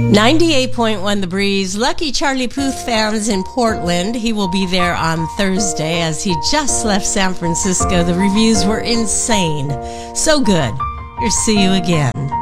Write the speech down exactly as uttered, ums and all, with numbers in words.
ninety-eight point one The Breeze. Lucky Charlie Puth fans in Portland. He will be there on Thursday as he just left San Francisco. The reviews were insane. So good. Here's See You Again.